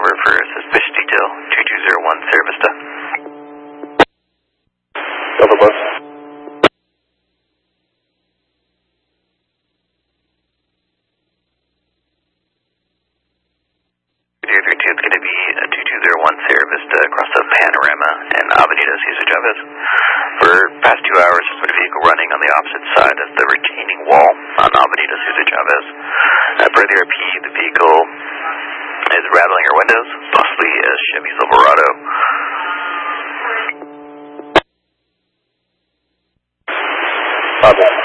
over for suspicious detail 2201 Sierra Vista. Delta Bus. 032, it's going to be 2201 Sierra Vista across the Panorama and Avenida Cesar Chavez. For past 2 hours, there's been a vehicle running on the opposite side of the retaining wall on Avenida Cesar Chavez. Per the RP, the vehicle is rattling her windows, possibly a Chevy Silverado. Copy.